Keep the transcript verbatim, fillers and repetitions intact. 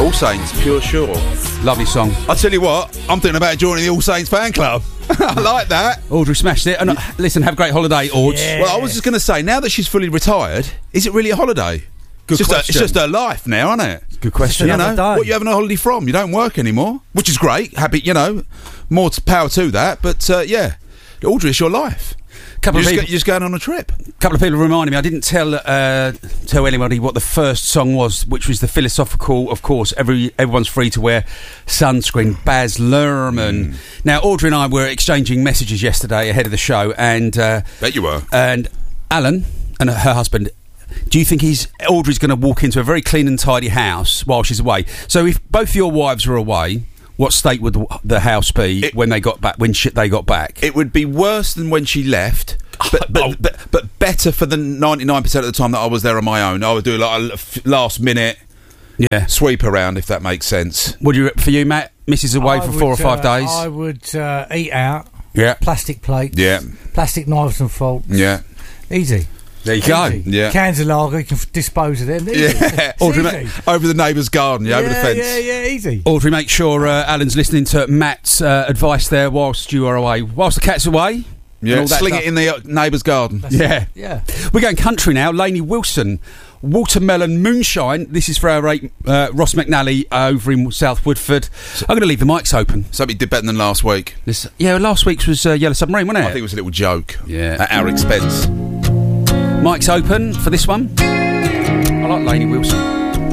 All Saints, Pure Sure. Lovely song. I tell you what, I'm thinking about joining the All Saints fan club. I like that. Audrey smashed it. And uh, listen, have a great holiday, Aud. Yeah. Well, I was just going to say, now that she's fully retired, is it really a holiday? Good it's just, a, question. it's just her life now, isn't it? Good question. You Another know, day. what you having a holiday from? You don't work anymore, which is great. Happy, you know, more to power to that. But uh, yeah, Audrey, it's your life. Couple You're of just, people, go, you're just going on a trip. couple of people reminded me. I didn't tell uh, tell anybody what the first song was, which was the philosophical. Of course, every everyone's free to wear sunscreen. Baz Luhrmann. Mm. Now, Audrey and I were exchanging messages yesterday ahead of the show, and uh, Bet you were. and Alan and her husband. Do you think he's Audrey's going to walk into a very clean and tidy house while she's away? So, if both your wives were away, what state would the, the house be It- when they got back? When shit they got back? It would be worse than when she left, but Oh. but, but, but better for the ninety-nine percent of the time that I was there on my own. I would do like a f- last minute yeah. sweep around, if that makes sense. Would you for you, Matt? Missus away I for would, four or five uh, days. I would uh, eat out. Yeah. Plastic plates. Yeah. Plastic knives and forks. Yeah. Easy. There you go. Easy. Yeah. Cans of lager, you can f- dispose of them. Easy. Yeah. It's Audrey, easy. ma- Over the neighbour's garden, yeah, over the yeah, fence. yeah, yeah, easy. Audrey, make sure uh, Alan's listening to Matt's uh, advice there whilst you are away. Whilst the cat's away. Yeah, and all that sling stuff. it in the uh, neighbour's garden. Yeah. Yeah. We're going country now. Lainey Wilson, Watermelon Moonshine. This is for our mate uh, Ross McNally over in South Woodford. I'm going to leave the mics open. Something did better than last week. This, yeah, last week's was uh, Yellow Submarine, wasn't it? I think it was a little joke. Yeah. At our expense. Mics open for this one. I like Lainey Wilson.